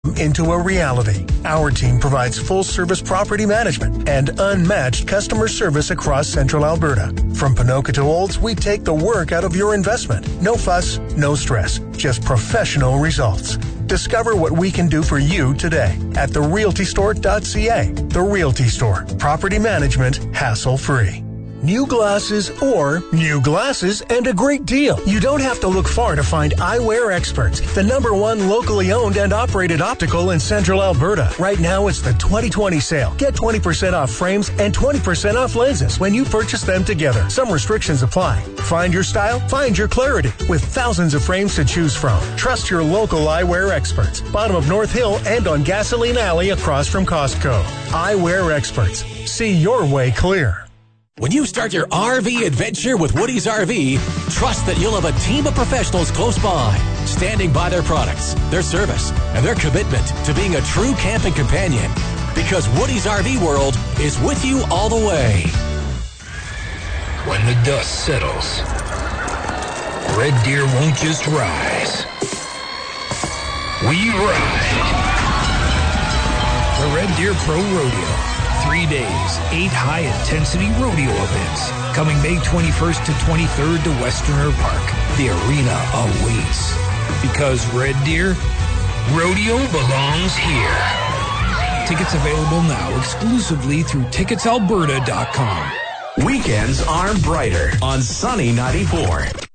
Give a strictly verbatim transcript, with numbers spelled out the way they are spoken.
into a reality. Our team provides full-service property management and unmatched customer service across Central Alberta. From Ponoka to Olds, we take the work out of your investment. No fuss, no stress, just professional results. Discover what we can do for you today at the realty store dot c a. The Realty Store. Property management, hassle-free. New glasses or new glasses and a great deal. You don't have to look far to find Eyewear Experts, the number one locally owned and operated optical in Central Alberta. Right now, it's the twenty twenty sale. Get twenty percent off frames and twenty percent off lenses when you purchase them together. Some restrictions apply. Find your style, find your clarity. With thousands of frames to choose from. Trust your local Eyewear Experts. Bottom of North Hill and on Gasoline Alley across from Costco. Eyewear Experts. See your way clear. When you start your R V adventure with Woody's R V, trust that you'll have a team of professionals close by, standing by their products, their service, and their commitment to being a true camping companion. Because Woody's R V World is with you all the way. When the dust settles, Red Deer won't just rise. We ride. The Red Deer Pro Rodeo. Three days, eight high-intensity rodeo events. Coming May twenty-first to twenty-third to Westerner Park. The arena awaits. Because Red Deer, rodeo belongs here. Tickets available now exclusively through tickets alberta dot com. Weekends are brighter on Sunny ninety-four.